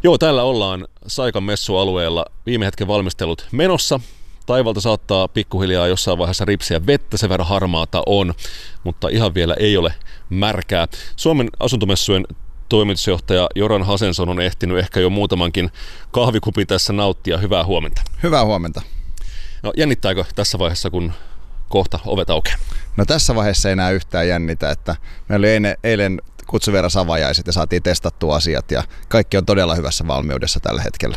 Joo, täällä ollaan Saikan messualueella. Viime hetken valmistelut menossa. Taivalta saattaa pikkuhiljaa jossain vaiheessa ripsiä vettä, sen verran harmaata on, mutta ihan vielä ei ole märkää. Suomen asuntomessujen toimitusjohtaja Göran Hansson on ehtinyt ehkä jo muutamankin kahvikupin tässä nauttia. Hyvää huomenta. Hyvää huomenta. No, jännittääkö tässä vaiheessa, kun kohta ovet aukeaa? No tässä vaiheessa ei enää yhtään jännitä, että meillä oli eilen kutsuvieras avajaiset ja saatiin testattua asiat ja kaikki on todella hyvässä valmiudessa tällä hetkellä.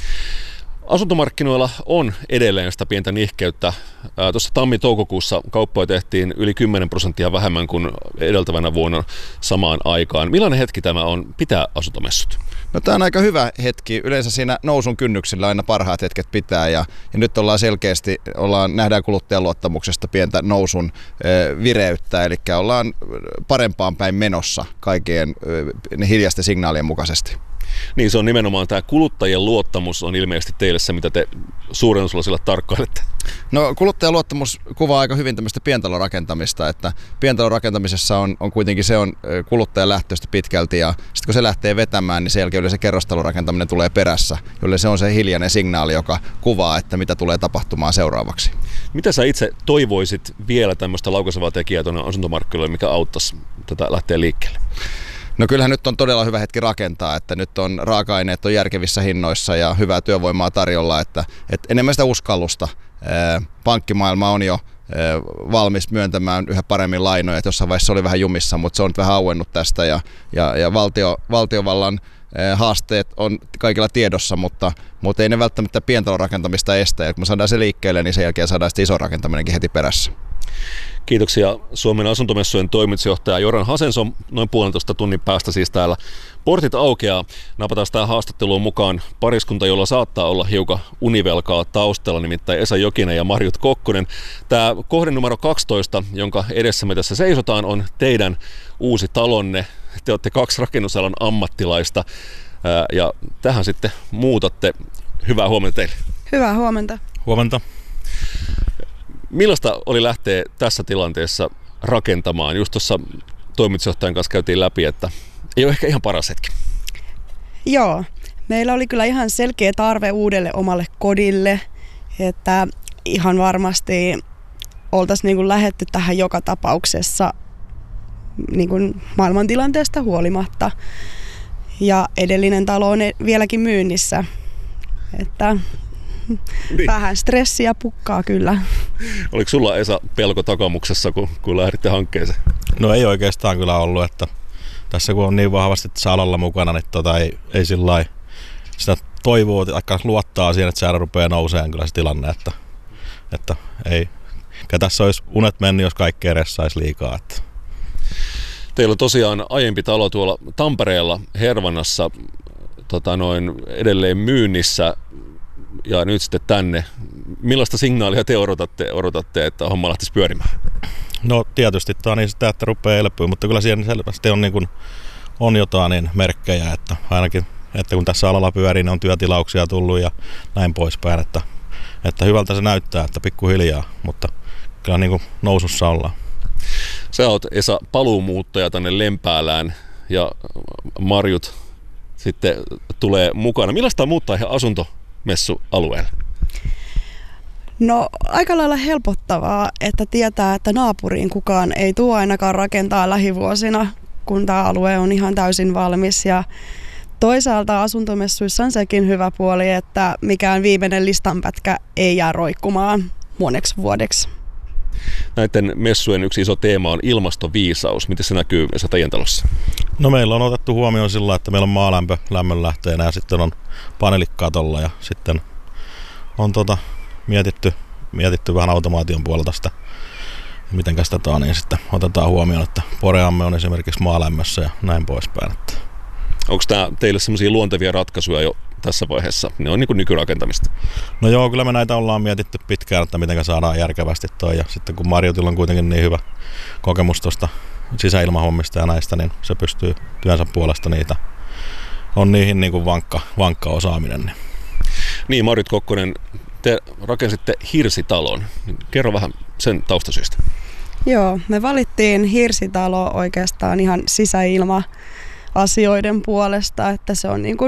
Asuntomarkkinoilla on edelleen sitä pientä nihkeyttä. Tuossa tammi-toukokuussa kauppoja tehtiin yli 10% vähemmän kuin edeltävänä vuonna samaan aikaan. Millainen hetki tämä on pitää asuntomessut? No tämä on aika hyvä hetki. Yleensä siinä nousun kynnyksillä aina parhaat hetket pitää ja nyt ollaan selkeästi, nähdään kuluttajan luottamuksesta pientä nousun vireyttä, eli ollaan parempaan päin menossa kaikkien hiljaisten signaalien mukaisesti. Niin, se on nimenomaan tämä kuluttajien luottamus on ilmeisesti teille se, mitä te suurennuksella sillä tarkkailette. No kuluttajan luottamus kuvaa aika hyvin tämmöistä pientalorakentamista, että pientalorakentamisessa on kuitenkin se on kuluttajan lähtöistä pitkälti ja sitten kun se lähtee vetämään, niin sen jälkeen yleensä kerrostalorakentaminen tulee perässä, jolle se on se hiljainen signaali, joka kuvaa, että mitä tulee tapahtumaan seuraavaksi. Mitä sä itse toivoisit vielä tämmöistä laukaisevaa tekijää tuonne asuntomarkkinoille, mikä auttaisi tätä lähteä liikkeelle? No kyllähän nyt on todella hyvä hetki rakentaa, että nyt on raaka-aineet on järkevissä hinnoissa ja hyvää työvoimaa tarjolla, että enemmän sitä uskallusta. Pankkimaailma on jo valmis myöntämään yhä paremmin lainoja, että jossain vaiheessa oli vähän jumissa, mutta se on nyt vähän auennut tästä ja valtiovallan haasteet on kaikilla tiedossa, mutta ei ne välttämättä pientalorakentamista estä ja kun me saadaan se liikkeelle, niin sen jälkeen saadaan sitten iso rakentaminenkin heti perässä. Kiitoksia Suomen asuntomessujen toimitusjohtaja Göran Hansson. Noin 1,5 tunnin päästä siis täällä portit aukeaa. Napataan tähän haastatteluun mukaan pariskunta, jolla saattaa olla hiukan univelkaa taustalla, nimittäin Esa Jokinen ja Marjut Kokkonen. Tämä kohde numero 12, jonka edessä me tässä seisotaan, on teidän uusi talonne. Te olette 2 rakennusalan ammattilaista ja tähän sitten muutatte. Hyvää huomenta teille. Hyvää huomenta. Huomenta. Millaista oli lähteä tässä tilanteessa rakentamaan? Just tuossa toimitusjohtajan kanssa käytiin läpi, että ei ole ehkä ihan paras hetki. Joo, meillä oli kyllä ihan selkeä tarve uudelle omalle kodille, että ihan varmasti oltaisiin niin lähdetty tähän joka tapauksessa niin maailmantilanteesta huolimatta. Ja edellinen talo on vieläkin myynnissä, että niin. Vähän stressiä pukkaa kyllä. Oliko sulla, Esa, pelko takamuksessa, kun lähditte hankkeeseen? No ei oikeastaan kyllä ollut, että tässä kun on niin vahvasti tässä alalla mukana, niin ei sillä lailla sitä toivoo, että luottaa siihen, että säädä rupeaa nousemaan kyllä se tilanne, että ei. Tässä olisi unet mennyt, jos kaikkea ressaisi liikaa. Että. Teillä on tosiaan aiempi talo tuolla Tampereella Hervannassa edelleen myynnissä. Ja nyt sitten tänne. Millaista signaalia te odotatte, että homma lähtisi pyörimään? No tietysti tämä on niin sitä, että rupeaa elpyä, mutta kyllä siellä selvästi on jotain niin merkkejä, että ainakin että kun tässä alalla pyörii, niin on työtilauksia tullut ja näin poispäin, että hyvältä se näyttää, että pikkuhiljaa, mutta kyllä niin kuin nousussa ollaan. Sä oot, Esa, paluumuuttaja tänne Lempäälään ja Marjut sitten tulee mukana. Millaista on muuttaa ihan asuntomessualueelle? No aika lailla helpottavaa, että tietää, että naapuriin kukaan ei tule ainakaan rakentaa lähivuosina, kun tämä alue on ihan täysin valmis. Ja toisaalta asuntomessuissa on sekin hyvä puoli, että mikään viimeinen listanpätkä ei jää roikkumaan moneksi vuodeksi. Näiden messujen yksi iso teema on ilmastoviisaus. Miten se näkyy Esa teidän talossa? No meillä on otettu huomioon sillä, että meillä on maalämpö lämmönlähteenä ja sitten on paneelit katolla ja sitten on mietitty vähän automaation puolelta sitä, mitenkäs tätä on, niin sitten otetaan huomioon, että poreamme on esimerkiksi maalämmössä ja näin poispäin. Onko tämä teille sellaisia luontevia ratkaisuja jo tässä vaiheessa? Ne on niin kuin nykyrakentamista. No joo, kyllä me näitä ollaan mietitty pitkään, että miten saadaan järkevästi toi. Ja sitten kun Marjutilla on kuitenkin niin hyvä kokemus tuosta sisäilmahommista ja näistä, niin se pystyy työnsä puolesta niitä. On niihin niin kuin vankka osaaminen. Niin, Marjut Kokkonen, te rakensitte hirsitalon. Kerro vähän sen taustasyistä. Joo, me valittiin hirsitalo oikeastaan ihan sisäilma-asioiden puolesta, että se on niin kuin